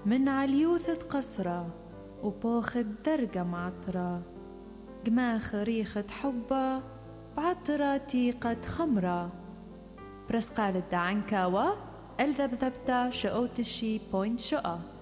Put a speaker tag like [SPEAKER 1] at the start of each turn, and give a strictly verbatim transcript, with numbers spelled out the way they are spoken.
[SPEAKER 1] من عليوثة قصرة وبوخت درجة معطرة، جماخ ريخة حبة بعطرة تيقة خمرة. برسقال الدعنكاوة الذبذبتا شقوتشي بوينت شقة.